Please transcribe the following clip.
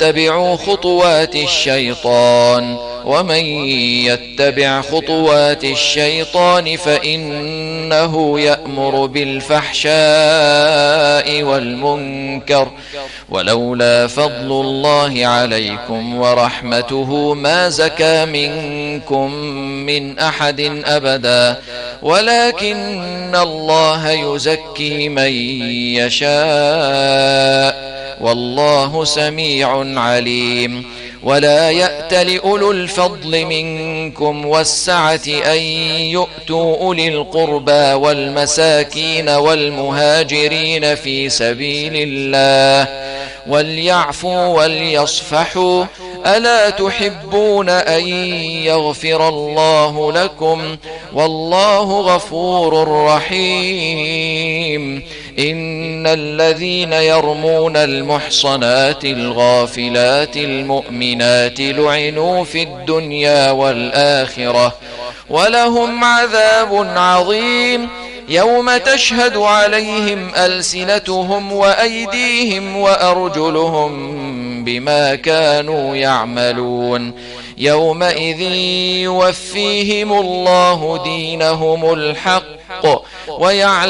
تتبعوا خطوات الشيطان، ومن يتبع خطوات الشيطان فإنه يأمر بالفحشاء والمنكر، ولولا فضل الله عليكم ورحمته ما زكى منكم من أحد أبدا، ولكن الله يزكي من يشاء، والله سميع عليم. ولا يأت لأولو الفضل منكم والسعة أن يؤتوا أولي القربى والمساكين والمهاجرين في سبيل الله وليعفوا وليصفحوا، ألا تحبون أن يغفر الله لكم؟ والله غفور رحيم. إن الذين يرمون المحصنات الغافلات المؤمنات لعنوا في الدنيا والآخرة ولهم عذاب عظيم، يوم تشهد عليهم ألسنتهم وأيديهم وأرجلهم بما كانوا يعملون، يومئذ يوفيهم الله دينهم الحق ويعلم